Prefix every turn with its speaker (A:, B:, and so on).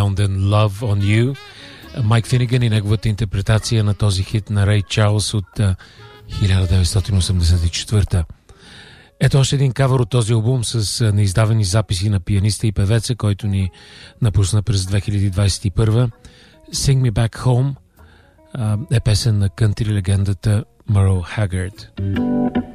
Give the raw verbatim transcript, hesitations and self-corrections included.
A: Around and Love on You. Майк Финиган и неговата интерпретация на този хит на Рей Чарлз от хиляда деветстотин осемдесет и четвърта. Ето още един кавър от този албум с неиздавани записи на пианиста и певеца, който ни напусна през две хиляди двадесет и първа. Sing Me Back Home е песен на кънтри легендата Merle Haggard.